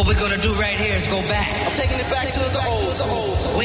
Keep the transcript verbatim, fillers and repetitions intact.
what we're gonna do right here is go back. I'm taking it back to the old, the old.